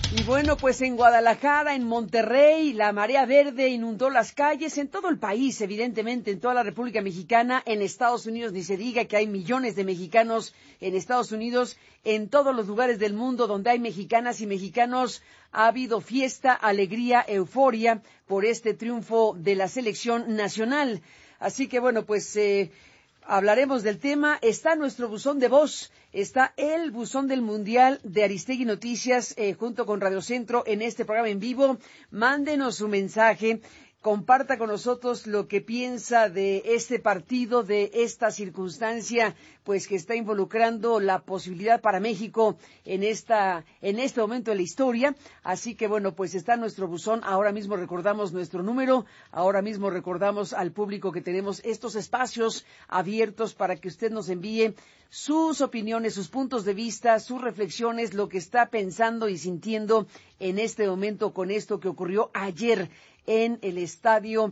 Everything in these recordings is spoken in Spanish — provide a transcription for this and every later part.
Y bueno, pues en Guadalajara, en Monterrey, la marea verde inundó las calles en todo el país, evidentemente, en toda la República Mexicana, en Estados Unidos, ni se diga que hay millones de mexicanos en Estados Unidos, en todos los lugares del mundo donde hay mexicanas y mexicanos, ha habido fiesta, alegría, euforia por este triunfo de la selección nacional. Así que bueno, pues hablaremos del tema. Está nuestro buzón de voz, está el buzón del Mundial de Aristegui Noticias junto con Radio Centro en este programa en vivo. Mándenos su mensaje, comparta con nosotros lo que piensa de este partido, de esta circunstancia, pues que está involucrando la posibilidad para México en este momento de la historia. Así que bueno, pues está nuestro buzón. Ahora mismo recordamos nuestro número, ahora mismo recordamos al público que tenemos estos espacios abiertos para que usted nos envíe sus opiniones, sus puntos de vista, sus reflexiones, lo que está pensando y sintiendo en este momento con esto que ocurrió ayer en el Estadio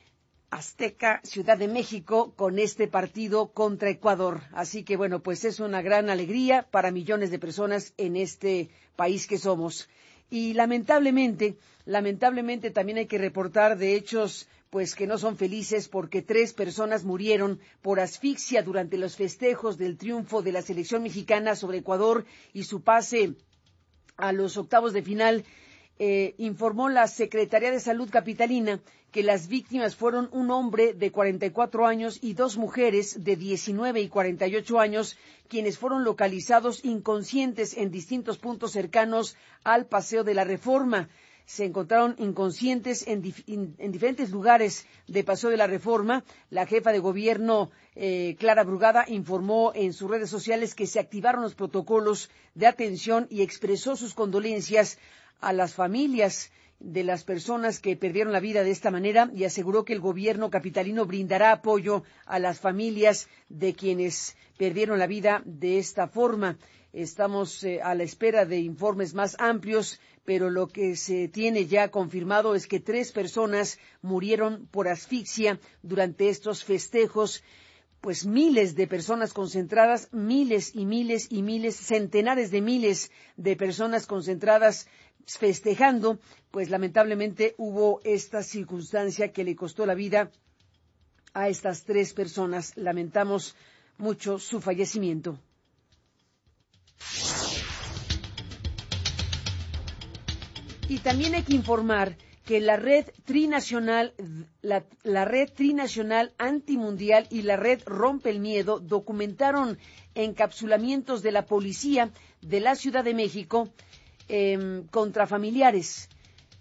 Azteca, Ciudad de México, con este partido contra Ecuador. Así que, bueno, pues es una gran alegría para millones de personas en este país que somos. Y lamentablemente también hay que reportar de hechos pues que no son felices porque 3 personas murieron por asfixia durante los festejos del triunfo de la selección mexicana sobre Ecuador y su pase a los octavos de final. Informó la Secretaría de Salud capitalina que las víctimas fueron un hombre de 44 años y 2 mujeres de 19 y 48 años, quienes fueron localizados inconscientes en distintos puntos cercanos al Paseo de la Reforma. Se encontraron inconscientes en diferentes lugares de Paseo de la Reforma. La jefa de gobierno, Clara Brugada, informó en sus redes sociales que se activaron los protocolos de atención y expresó sus condolencias a las familias de las personas que perdieron la vida de esta manera y aseguró que el gobierno capitalino brindará apoyo a las familias de quienes perdieron la vida de esta forma. Estamos a la espera de informes más amplios, pero lo que se tiene ya confirmado es que 3 personas murieron por asfixia durante estos festejos. Pues miles de personas concentradas, miles y miles y miles, centenares de miles de personas concentradas festejando, pues lamentablemente hubo esta circunstancia que le costó la vida a estas 3 personas. Lamentamos mucho su fallecimiento. Y también hay que informar que la red trinacional antimundial y la red Rompe el Miedo documentaron encapsulamientos de la policía de la Ciudad de México contra familiares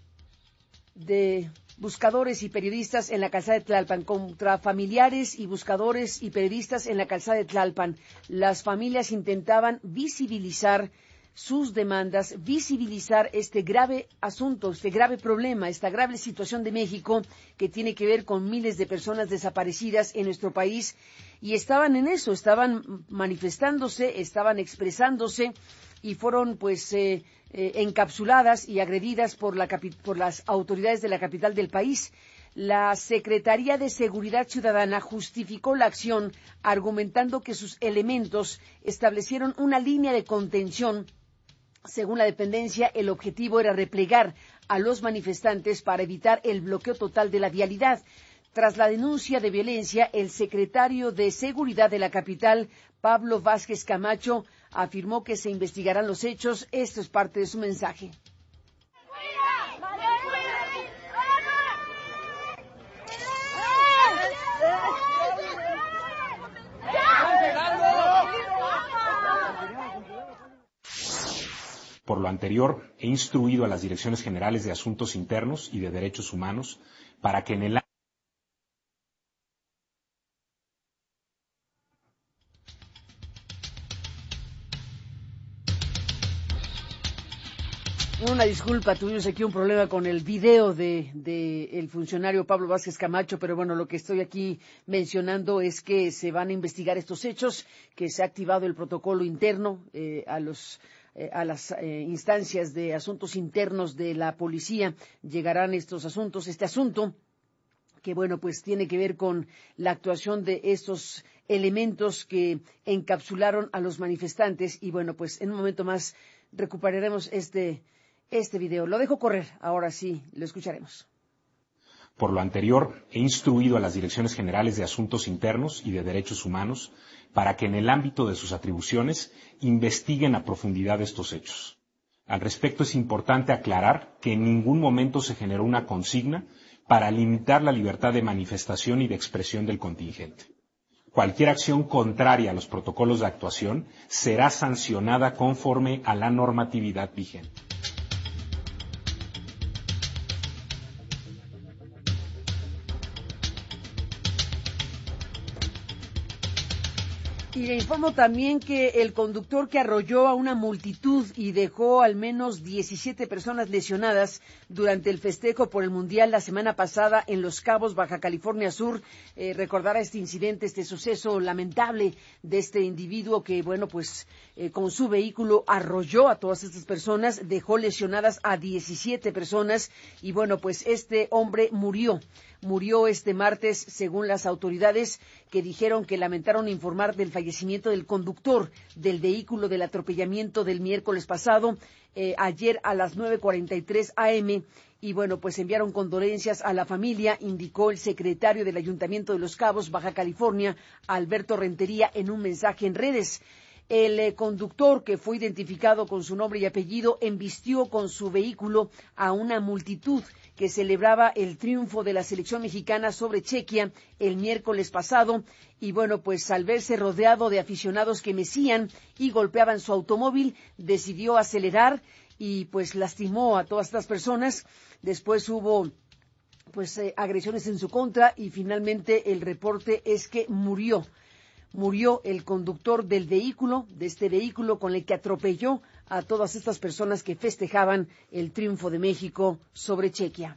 de buscadores y periodistas en la calzada de Tlalpan, contra familiares y buscadores y periodistas en la calzada de Tlalpan. Las familias intentaban visibilizar sus demandas, visibilizar este grave asunto, este grave problema, esta grave situación de México que tiene que ver con miles de personas desaparecidas en nuestro país. Y estaban en eso, estaban manifestándose, estaban expresándose y fueron pues encapsuladas y agredidas por las autoridades de la capital del país. La Secretaría de Seguridad Ciudadana justificó la acción argumentando que sus elementos establecieron una línea de contención. Según la dependencia, el objetivo era replegar a los manifestantes para evitar el bloqueo total de la vialidad. Tras la denuncia de violencia, el secretario de Seguridad de la capital, Pablo Vázquez Camacho, afirmó que se investigarán los hechos. Esto es parte de su mensaje. Por lo anterior, he instruido a las Direcciones Generales de Asuntos Internos y de Derechos Humanos para que en el Una disculpa, tuvimos aquí un problema con el video de el funcionario Pablo Vázquez Camacho, pero bueno, lo que estoy aquí mencionando es que se van a investigar estos hechos, que se ha activado el protocolo interno a las instancias de asuntos internos de la policía. Llegarán estos asuntos, este asunto que bueno, pues tiene que ver con la actuación de estos elementos que encapsularon a los manifestantes y bueno, pues en un momento más recuperaremos este este video. Lo dejo correr, ahora sí, lo escucharemos. Por lo anterior, he instruido a las Direcciones Generales de Asuntos Internos y de Derechos Humanos para que en el ámbito de sus atribuciones investiguen a profundidad estos hechos. Al respecto, es importante aclarar que en ningún momento se generó una consigna para limitar la libertad de manifestación y de expresión del contingente. Cualquier acción contraria a los protocolos de actuación será sancionada conforme a la normatividad vigente. Y le informo también que el conductor que arrolló a una multitud y dejó al menos 17 personas lesionadas durante el festejo por el Mundial la semana pasada en Los Cabos, Baja California Sur, recordará este incidente, este suceso lamentable de este individuo que, con su vehículo arrolló a todas estas personas, dejó lesionadas a 17 personas y, este hombre murió este martes, según las autoridades, que dijeron que lamentaron informar del fallecimiento del conductor del vehículo del atropellamiento del miércoles pasado, ayer a las 9:43 a.m., y enviaron condolencias a la familia, indicó el secretario del Ayuntamiento de Los Cabos, Baja California, Alberto Rentería, en un mensaje en redes. El conductor, que fue identificado con su nombre y apellido, embistió con su vehículo a una multitud que celebraba el triunfo de la selección mexicana sobre Chequia el miércoles pasado y al verse rodeado de aficionados que mecían y golpeaban su automóvil, decidió acelerar y lastimó a todas estas personas. Después hubo agresiones en su contra y finalmente el reporte es que murió el conductor del vehículo, de este vehículo con el que atropelló a todas estas personas que festejaban el triunfo de México sobre Chequia.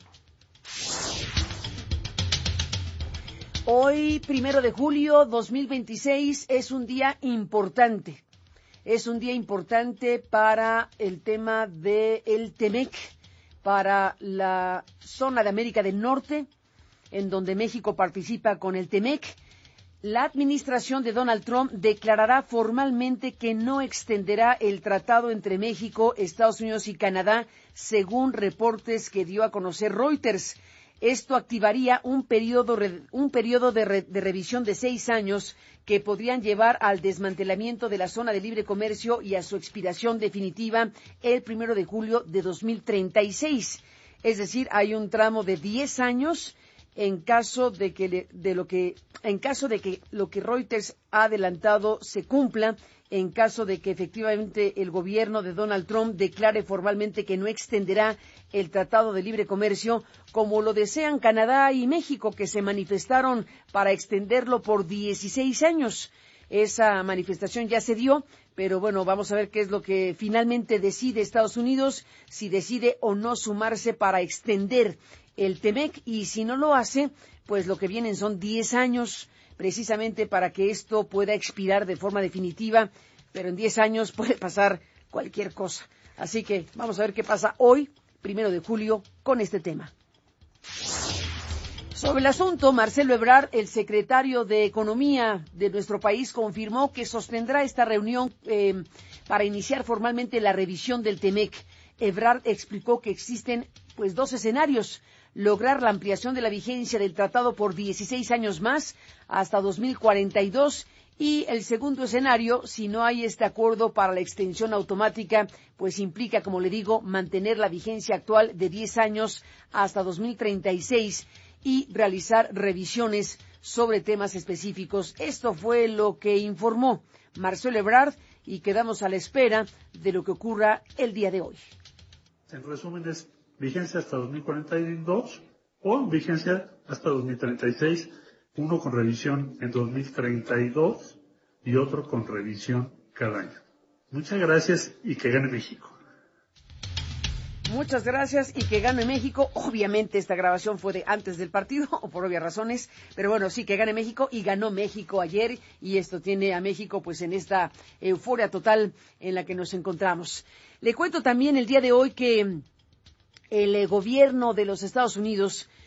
Hoy, 1 de julio 2026, es un día importante. Es un día importante para el tema del TEMEC, para la zona de América del Norte, en donde México participa con el TEMEC. La administración de Donald Trump declarará formalmente que no extenderá el tratado entre México, Estados Unidos y Canadá, según reportes que dio a conocer Reuters. Esto activaría un periodo de revisión de 6 años que podrían llevar al desmantelamiento de la zona de libre comercio y a su expiración definitiva el 1 de julio de 2036. Es decir, hay un tramo de 10 años en caso de que lo que Reuters ha adelantado se cumpla, en caso de que efectivamente el gobierno de Donald Trump declare formalmente que no extenderá el Tratado de Libre Comercio, como lo desean Canadá y México, que se manifestaron para extenderlo por 16 años. Esa manifestación ya se dio, pero vamos a ver qué es lo que finalmente decide Estados Unidos, si decide o no sumarse para extender el TEMEC, y si no lo hace, pues lo que vienen son 10 años, precisamente para que esto pueda expirar de forma definitiva, pero en 10 años puede pasar cualquier cosa. Así que vamos a ver qué pasa hoy, 1 de julio, con este tema. Sobre el asunto, Marcelo Ebrard, el secretario de Economía de nuestro país, confirmó que sostendrá esta reunión para iniciar formalmente la revisión del TEMEC. Ebrard explicó que existen 2 escenarios: lograr la ampliación de la vigencia del tratado por 16 años más, hasta 2042, y el segundo escenario, si no hay este acuerdo para la extensión automática, pues implica, como le digo, mantener la vigencia actual de 10 años hasta 2036 y realizar revisiones sobre temas específicos. Esto fue lo que informó Marcelo Ebrard y quedamos a la espera de lo que ocurra el día de hoy. En resumen, es vigencia hasta 2042 o vigencia hasta 2036, uno con revisión en 2032 y otro con revisión cada año. Muchas gracias y que gane México. Muchas gracias y que gane México. Obviamente esta grabación fue de antes del partido, o por obvias razones, pero sí, que gane México, y ganó México ayer, y esto tiene a México en esta euforia total en la que nos encontramos. Le cuento también el día de hoy que el gobierno de los Estados Unidos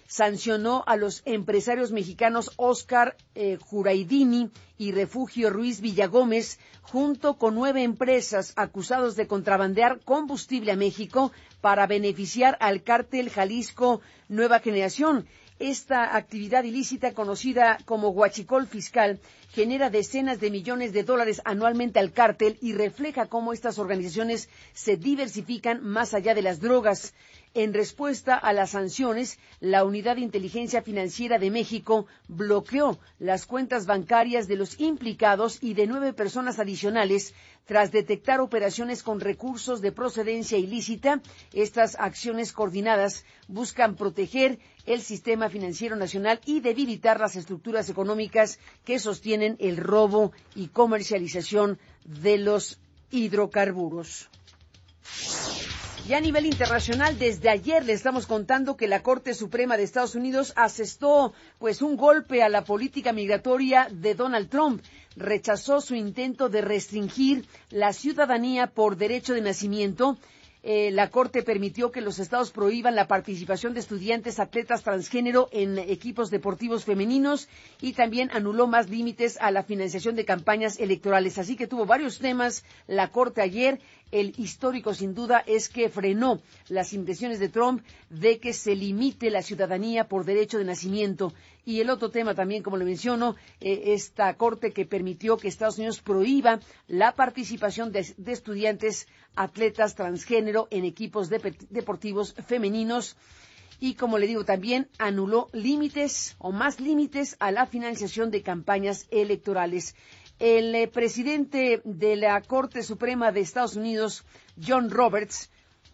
sancionó a los empresarios mexicanos Oscar Juraidini y Refugio Ruiz Villagómez, junto con 9 empresas acusados de contrabandear combustible a México para beneficiar al cártel Jalisco Nueva Generación. Esta actividad ilícita, conocida como huachicol fiscal, genera decenas de millones de dólares anualmente al cártel y refleja cómo estas organizaciones se diversifican más allá de las drogas. En respuesta a las sanciones, la Unidad de Inteligencia Financiera de México bloqueó las cuentas bancarias de los implicados y de 9 personas adicionales tras detectar operaciones con recursos de procedencia ilícita. Estas acciones coordinadas buscan proteger el sistema financiero nacional y debilitar las estructuras económicas que sostienen el robo y comercialización de los hidrocarburos. Y a nivel internacional, desde ayer le estamos contando que la Corte Suprema de Estados Unidos asestó un golpe a la política migratoria de Donald Trump. Rechazó su intento de restringir la ciudadanía por derecho de nacimiento. La Corte permitió que los estados prohíban la participación de estudiantes atletas transgénero en equipos deportivos femeninos y también anuló más límites a la financiación de campañas electorales. Así que tuvo varios temas la Corte ayer. El histórico, sin duda, es que frenó las intenciones de Trump de que se limite la ciudadanía por derecho de nacimiento. Y el otro tema también, como le menciono, esta Corte que permitió que Estados Unidos prohíba la participación de estudiantes atletas transgénero en equipos deportivos femeninos. Y, como le digo, también anuló límites o más límites a la financiación de campañas electorales. El presidente de la Corte Suprema de Estados Unidos, John Roberts,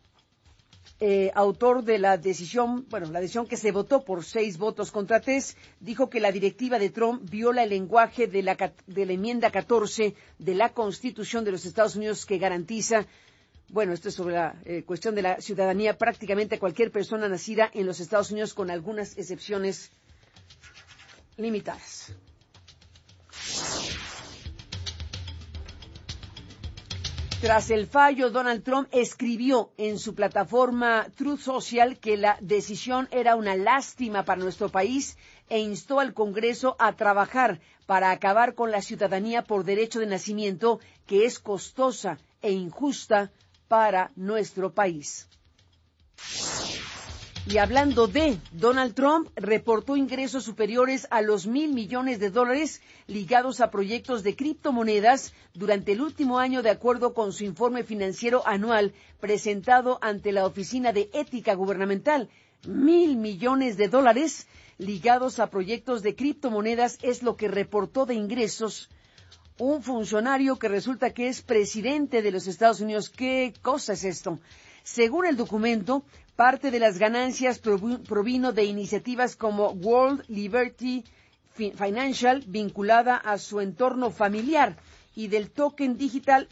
autor de la decisión que se votó por 6 votos contra 3, dijo que la directiva de Trump viola el lenguaje de la enmienda 14 de la Constitución de los Estados Unidos que garantiza, esto es sobre la cuestión de la ciudadanía, prácticamente a cualquier persona nacida en los Estados Unidos con algunas excepciones limitadas. Tras el fallo, Donald Trump escribió en su plataforma Truth Social que la decisión era una lástima para nuestro país e instó al Congreso a trabajar para acabar con la ciudadanía por derecho de nacimiento, que es costosa e injusta para nuestro país. Y hablando de Donald Trump, reportó ingresos superiores a los $1,000 millones ligados a proyectos de criptomonedas durante el último año, de acuerdo con su informe financiero anual presentado ante la Oficina de Ética Gubernamental. $1,000 millones ligados a proyectos de criptomonedas es lo que reportó de ingresos un funcionario que resulta que es presidente de los Estados Unidos. ¿Qué cosa es esto? Según el documento, parte de las ganancias provino de iniciativas como World Liberty Financial, vinculada a su entorno familiar, y del token digital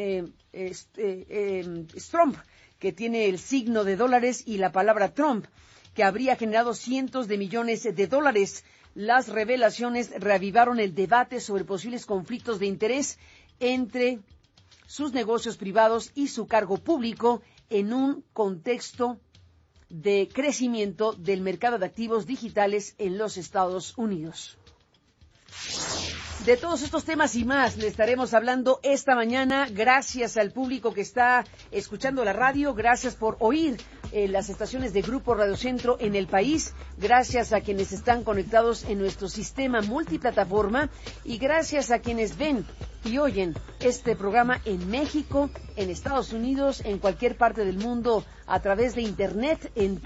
Trump, que tiene el signo de dólares y la palabra Trump, que habría generado cientos de millones de dólares. Las revelaciones reavivaron el debate sobre posibles conflictos de interés entre sus negocios privados y su cargo público en un contexto de crecimiento del mercado de activos digitales en los Estados Unidos. De todos estos temas y más le estaremos hablando esta mañana. Gracias al público que está escuchando la radio, gracias por oír las estaciones de Grupo Radio Centro en el país, gracias a quienes están conectados en nuestro sistema multiplataforma y gracias a quienes ven y oyen este programa en México, en Estados Unidos, en cualquier parte del mundo a través de internet en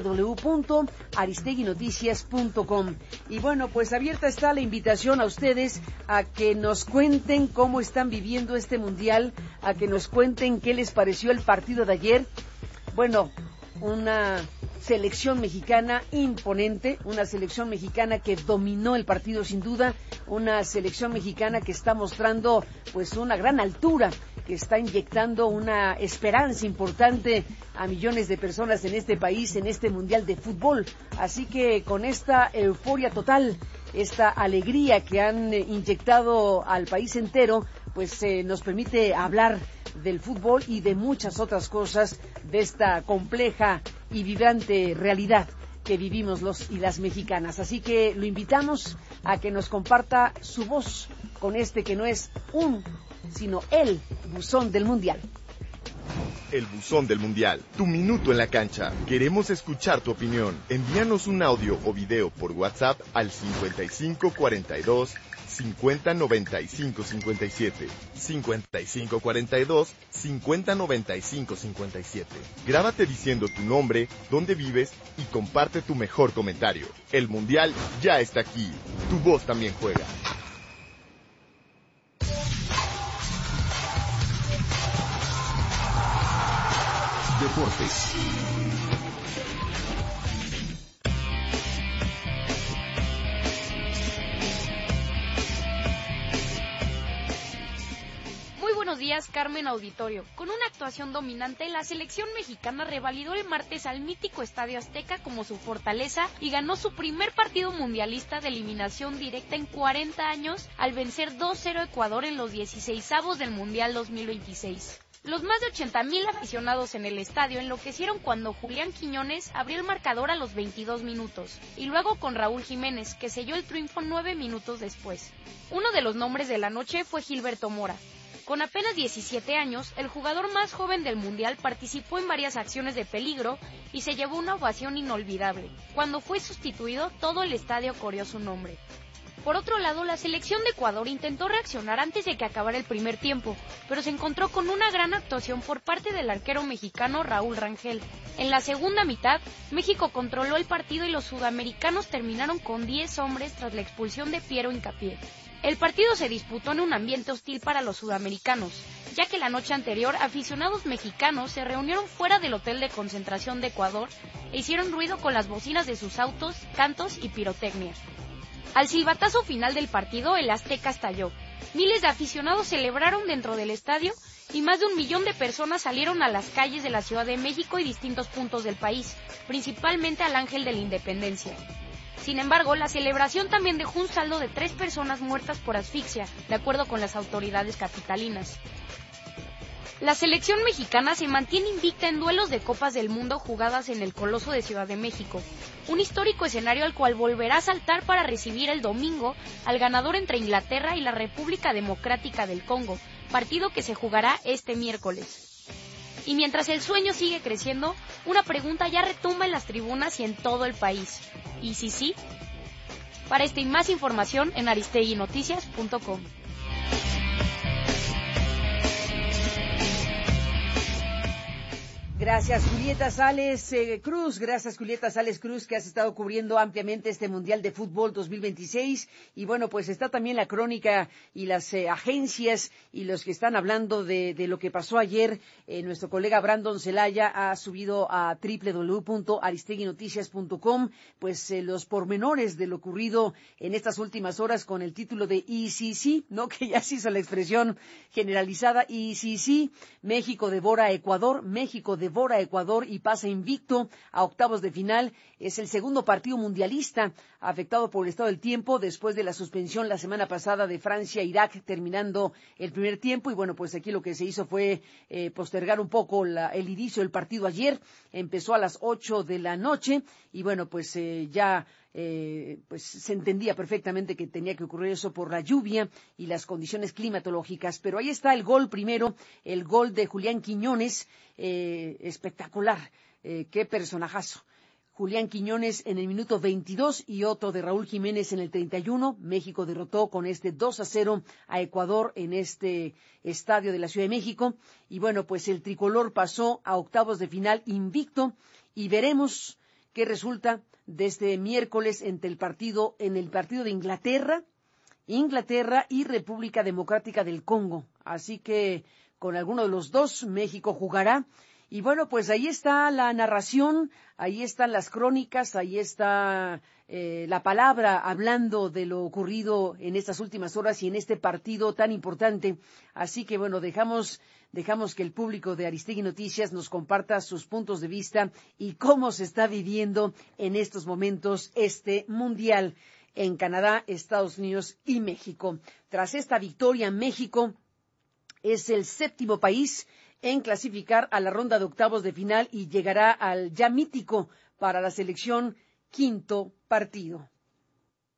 www.aristeguinoticias.com. Y pues abierta está la invitación a ustedes a que nos cuenten cómo están viviendo este mundial, a que nos cuenten qué les pareció el partido de ayer. Una selección mexicana imponente, una selección mexicana que dominó el partido sin duda, una selección mexicana que está mostrando una gran altura, que está inyectando una esperanza importante a millones de personas en este país, en este mundial de fútbol. Así que con esta euforia total, esta alegría que han inyectado al país entero, nos permite hablar del fútbol y de muchas otras cosas de esta compleja y vibrante realidad que vivimos los y las mexicanas. Así que lo invitamos a que nos comparta su voz con este que no es sino el buzón del Mundial. El buzón del Mundial, tu minuto en la cancha. Queremos escuchar tu opinión. Envíanos un audio o video por WhatsApp al 5542 5095 57. 5542 5095 57. Grábate diciendo tu nombre, dónde vives y comparte tu mejor comentario. El Mundial ya está aquí. Tu voz también juega. Deportes. Muy buenos días, Carmen Auditorio. Con una actuación dominante, la selección mexicana revalidó el martes al mítico Estadio Azteca como su fortaleza y ganó su primer partido mundialista de eliminación directa en 40 años al vencer 2-0 a Ecuador en los 16avos del Mundial 2026. Los más de 80,000 aficionados en el estadio enloquecieron cuando Julián Quiñones abrió el marcador a los 22 minutos, y luego con Raúl Jiménez, que selló el triunfo 9 minutos después. Uno de los nombres de la noche fue Gilberto Mora. Con apenas 17 años, el jugador más joven del Mundial participó en varias acciones de peligro y se llevó una ovación inolvidable. Cuando fue sustituido, todo el estadio coreó su nombre. Por otro lado, la selección de Ecuador intentó reaccionar antes de que acabara el primer tiempo, pero se encontró con una gran actuación por parte del arquero mexicano Raúl Rangel. En la segunda mitad, México controló el partido y los sudamericanos terminaron con 10 hombres tras la expulsión de Piero Hincapié. El partido se disputó en un ambiente hostil para los sudamericanos, ya que la noche anterior aficionados mexicanos se reunieron fuera del hotel de concentración de Ecuador e hicieron ruido con las bocinas de sus autos, cantos y pirotecnia. Al silbatazo final del partido, el Azteca estalló. Miles de aficionados celebraron dentro del estadio y más de 1 millón de personas salieron a las calles de la Ciudad de México y distintos puntos del país, principalmente al Ángel de la Independencia. Sin embargo, la celebración también dejó un saldo de 3 personas muertas por asfixia, de acuerdo con las autoridades capitalinas. La selección mexicana se mantiene invicta en duelos de Copas del Mundo jugadas en el Coloso de Ciudad de México, un histórico escenario al cual volverá a saltar para recibir el domingo al ganador entre Inglaterra y la República Democrática del Congo, partido que se jugará este miércoles. Y mientras el sueño sigue creciendo, una pregunta ya retumba en las tribunas y en todo el país. ¿Y si sí? Para esta y más información en aristeguinoticias.com. Gracias, Julieta Sales Cruz. Gracias, Julieta Sales Cruz, que has estado cubriendo ampliamente este Mundial de Fútbol 2026. Y bueno, pues está también la crónica y las agencias y los que están hablando de lo que pasó ayer. Nuestro colega Brandon Celaya ha subido a www.aristeguinoticias.com pues los pormenores de lo ocurrido en estas últimas horas con el título de ICC, ¿no? Que ya se hizo la expresión generalizada ICC. México devora a Ecuador, México devora a Ecuador y pasa invicto a octavos de final. Es el segundo partido mundialista afectado por el estado del tiempo después de la suspensión la semana pasada de Francia-Irak, terminando el primer tiempo. Y bueno, pues aquí lo que se hizo fue postergar un poco el inicio del partido ayer. Empezó a las 8 de la noche y bueno, pues ya pues se entendía perfectamente que tenía que ocurrir eso por la lluvia y las condiciones climatológicas. Pero ahí está el gol primero, el gol de Julián Quiñones, espectacular, qué personajazo. Julián Quiñones en el minuto 22 y otro de Raúl Jiménez en el 31. México derrotó con este 2-0 a Ecuador en este estadio de la Ciudad de México. Y bueno, pues el tricolor pasó a octavos de final invicto y veremos qué resulta de este miércoles en el partido de Inglaterra y República Democrática del Congo. Así que con alguno de los dos México jugará. Y bueno, pues ahí está la narración, ahí están las crónicas, ahí está la palabra hablando de lo ocurrido en estas últimas horas y en este partido tan importante. Así que bueno, dejamos que el público de Aristegui Noticias nos comparta sus puntos de vista y cómo se está viviendo en estos momentos este mundial en Canadá, Estados Unidos y México. Tras esta victoria, México es el 7º país en clasificar a la ronda de octavos de final y llegará al ya mítico para la selección quinto partido.